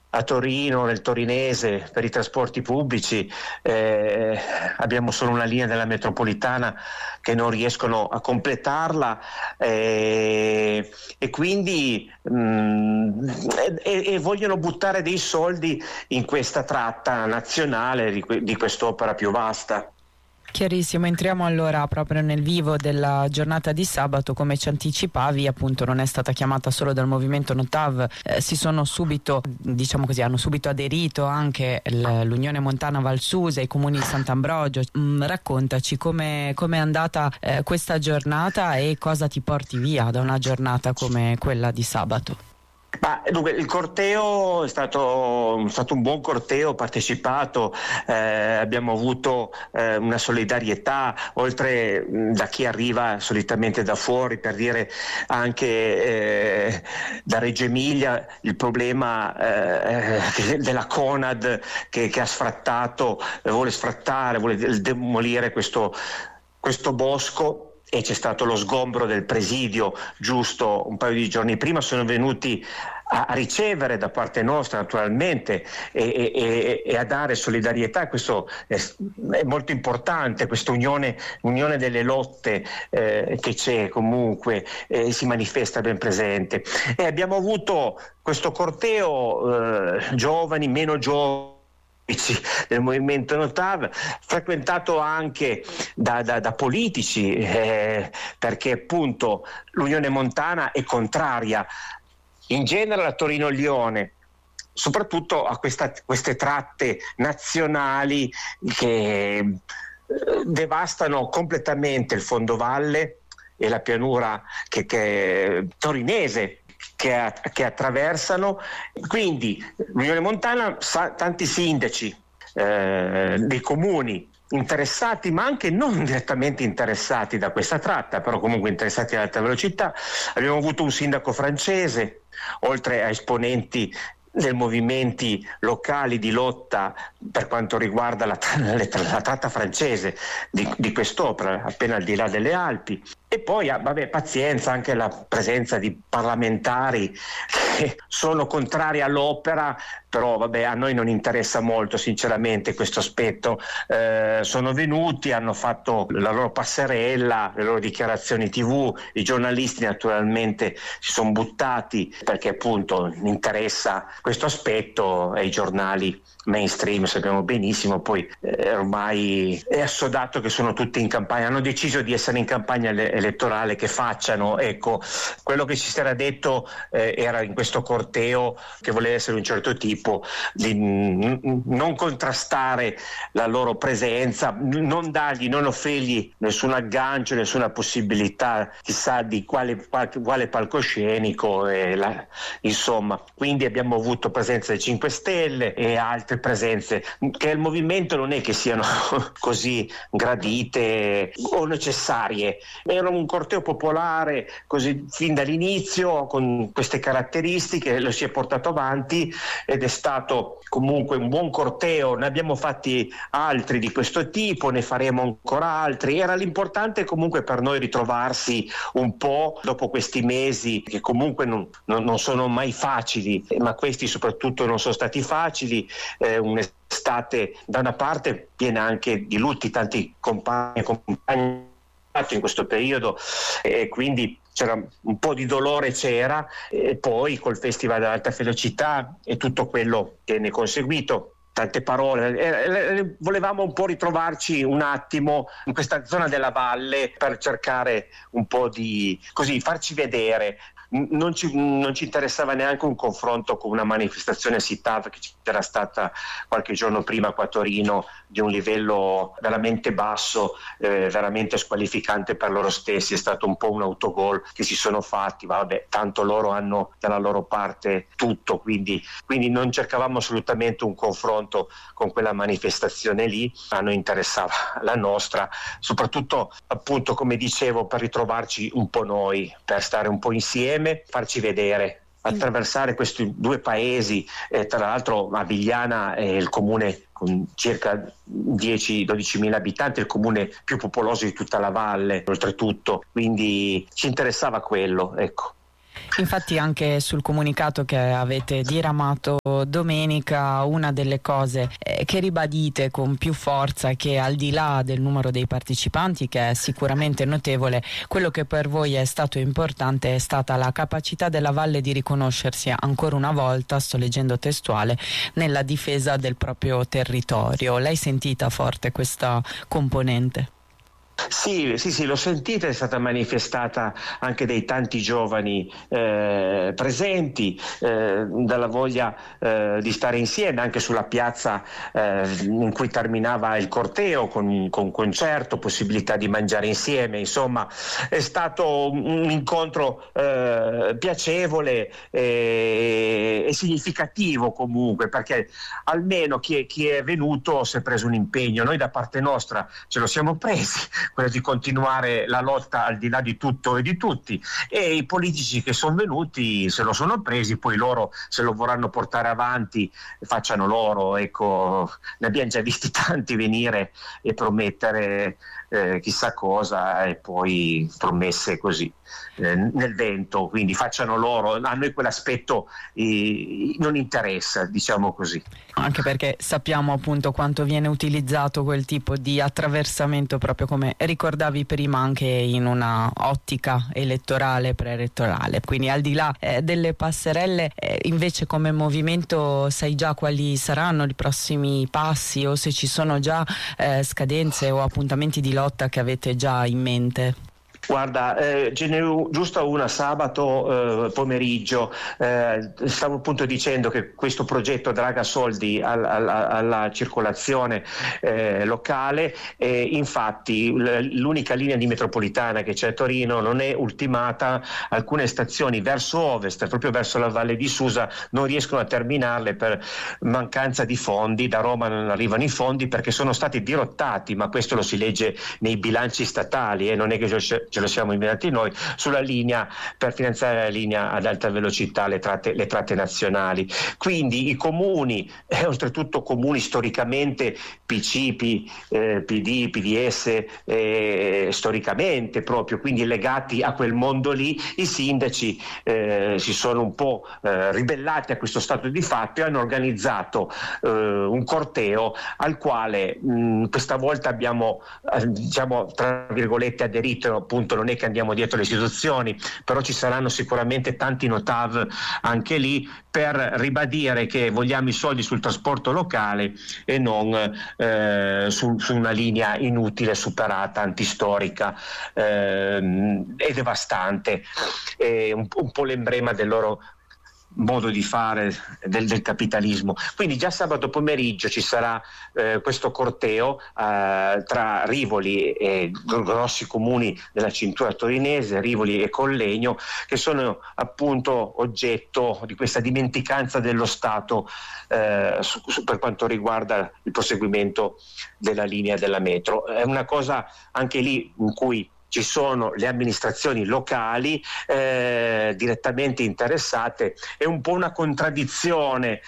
a Torino, nel torinese, per i trasporti pubblici. Abbiamo solo una linea della metropolitana che non riescono a completarla, e quindi vogliono buttare dei soldi in questa tratta nazionale di quest'opera più vasta. Chiarissimo, entriamo allora proprio nel vivo della giornata di sabato. Come ci anticipavi, appunto, non è stata chiamata solo dal movimento Notav, si sono subito, diciamo così, hanno subito aderito anche l'Unione Montana Val Susa, i comuni di Sant'Ambrogio. Raccontaci com'è andata questa giornata e cosa ti porti via da una giornata come quella di sabato. Dunque, il corteo è stato un buon corteo partecipato, abbiamo avuto una solidarietà, oltre da chi arriva solitamente da fuori, per dire anche da Reggio Emilia, il problema della Conad che ha sfrattato, vuole demolire questo bosco. E c'è stato lo sgombro del presidio giusto un paio di giorni prima. Sono venuti a ricevere da parte nostra, naturalmente, e a dare solidarietà. Questo è molto importante, questa unione delle lotte che c'è comunque, si manifesta ben presente. E abbiamo avuto questo corteo, giovani, meno giovani, del movimento Notav, frequentato anche da politici, perché appunto l'Unione Montana è contraria in genere alla Torino-Lione, soprattutto a queste tratte nazionali che devastano completamente il fondovalle e la pianura che torinese che attraversano. Quindi l'Unione Montana sa tanti sindaci dei comuni interessati, ma anche non direttamente interessati da questa tratta, però comunque interessati all'alta velocità. Abbiamo avuto un sindaco francese, oltre a esponenti dei movimenti locali di lotta per quanto riguarda la tratta francese di quest'opera, appena al di là delle Alpi. E poi, pazienza, anche la presenza di parlamentari che sono contrari all'opera, però a noi non interessa molto sinceramente questo aspetto. Sono venuti, hanno fatto la loro passerella, le loro dichiarazioni TV, i giornalisti naturalmente si sono buttati perché appunto interessa questo aspetto, e i giornali mainstream sappiamo benissimo, poi ormai è assodato che sono tutti in campagna, hanno deciso di essere in campagna elettorale, che facciano. Ecco, quello che si era detto era in questo corteo, che voleva essere un certo tipo, di non contrastare la loro presenza, non offrirgli nessun aggancio, nessuna possibilità chissà di quale palcoscenico, insomma. Quindi abbiamo avuto presenza dei 5 Stelle e altre presenze che al movimento non è che siano così gradite o necessarie. Era un corteo popolare così fin dall'inizio, con queste caratteristiche, lo si è portato avanti ed è stato comunque un buon corteo. Ne abbiamo fatti altri di questo tipo, ne faremo ancora altri. Era l'importante comunque per noi ritrovarsi un po' dopo questi mesi che comunque non sono mai facili, ma questi soprattutto non sono stati facili. Un'estate da una parte piena anche di lutti, tanti compagni in questo periodo, e quindi c'era un po' di dolore, e poi col Festival dell'Alta Velocità e tutto quello che ne è conseguito. Tante parole, volevamo un po' ritrovarci un attimo in questa zona della valle per cercare un po' di farci vedere. Non ci interessava neanche un confronto con una manifestazione SITAV che c'era stata qualche giorno prima qua a Torino, di un livello veramente basso, veramente squalificante per loro stessi. È stato un po' un autogol che si sono fatti, tanto loro hanno dalla loro parte tutto, quindi non cercavamo assolutamente un confronto con quella manifestazione lì. A noi interessava la nostra, soprattutto appunto, come dicevo, per ritrovarci un po' noi, per stare un po' insieme, farci vedere, attraversare questi 2 paesi. Tra l'altro Avigliana è il comune con circa 10-12 mila abitanti, il comune più popoloso di tutta la valle oltretutto, quindi ci interessava quello, ecco. Infatti anche sul comunicato che avete diramato domenica, una delle cose che ribadite con più forza è che al di là del numero dei partecipanti, che è sicuramente notevole, quello che per voi è stato importante è stata la capacità della Valle di riconoscersi ancora una volta, sto leggendo testuale, nella difesa del proprio territorio. L'hai sentita forte questa componente? Sì, l'ho sentita, è stata manifestata anche dai tanti giovani presenti, dalla voglia di stare insieme anche sulla piazza in cui terminava il corteo con concerto, possibilità di mangiare insieme. Insomma, è stato un incontro piacevole e significativo comunque, perché almeno chi è venuto si è preso un impegno. Noi da parte nostra ce lo siamo presi, quello di continuare la lotta al di là di tutto e di tutti, e i politici che sono venuti se lo sono presi, poi loro se lo vorranno portare avanti facciano loro, ecco, ne abbiamo già visti tanti venire e promettere chissà cosa e poi promesse così nel vento, quindi facciano loro, a noi quell'aspetto non interessa, diciamo così. Anche perché sappiamo appunto quanto viene utilizzato quel tipo di attraversamento, proprio come ricordavi prima, anche in una ottica elettorale, preelettorale. Quindi al di là delle passerelle, invece come movimento sai già quali saranno i prossimi passi, o se ci sono già scadenze o appuntamenti di lotta che avete già in mente? Guarda, ce n'è giusto una sabato pomeriggio. Stavo appunto dicendo che questo progetto draga soldi alla circolazione locale, e infatti l'unica linea di metropolitana che c'è a Torino non è ultimata. Alcune stazioni verso ovest, proprio verso la Valle di Susa, non riescono a terminarle per mancanza di fondi. Da Roma non arrivano i fondi perché sono stati dirottati, ma questo lo si legge nei bilanci statali, non è che ce lo siamo inventati noi, sulla linea per finanziare la linea ad alta velocità, le tratte nazionali. Quindi i comuni, oltretutto comuni storicamente PC, PD, PDS, storicamente proprio, quindi legati a quel mondo lì, i sindaci si sono un po' ribellati a questo stato di fatto e hanno organizzato un corteo al quale questa volta abbiamo diciamo tra virgolette aderito. Appunto, non è che andiamo dietro le istituzioni, però ci saranno sicuramente tanti notav anche lì per ribadire che vogliamo i soldi sul trasporto locale e non su una linea inutile, superata, antistorica e devastante, un po' l'emblema del loro modo di fare del capitalismo. Quindi già sabato pomeriggio ci sarà questo corteo tra Rivoli e grossi comuni della cintura torinese, Rivoli e Collegno, che sono appunto oggetto di questa dimenticanza dello Stato per quanto riguarda il proseguimento della linea della metro. È una cosa anche lì in cui ci sono le amministrazioni locali direttamente interessate. È un po' una contraddizione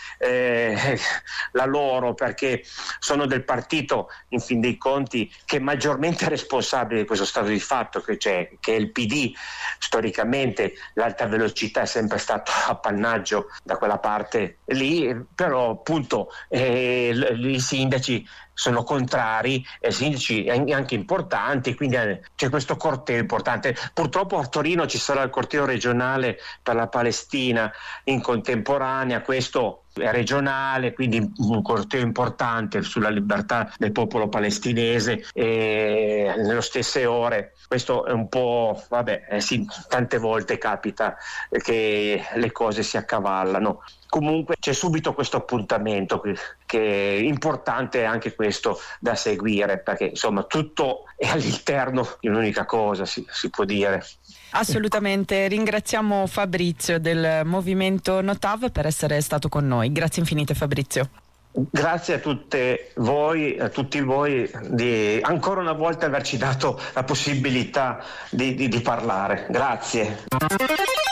la loro, perché sono del partito, in fin dei conti, che è maggiormente responsabile di questo stato di fatto che c'è, che è il PD. Storicamente l'alta velocità è sempre stato appannaggio da quella parte lì, però appunto i sindaci sono contrari, sindaci anche importanti, quindi c'è questo corteo importante. Purtroppo a Torino ci sarà il corteo regionale per la Palestina in contemporanea, questo è regionale, quindi un corteo importante sulla libertà del popolo palestinese, e nelle stesse ore. Questo è un po', sì, tante volte capita che le cose si accavallano. Comunque c'è subito questo appuntamento che è importante, anche questo da seguire, perché insomma tutto è all'interno di un'unica cosa, si può dire. Assolutamente, ringraziamo Fabrizio del movimento Notav per essere stato con noi. Grazie infinite, Fabrizio. Grazie a tutte voi, a tutti voi di ancora una volta averci dato la possibilità di parlare. Grazie.